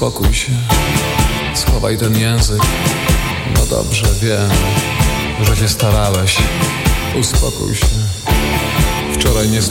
Uspokój się, schowaj ten język. No dobrze, wiem, że się starałeś. Uspokój się. Wczoraj nie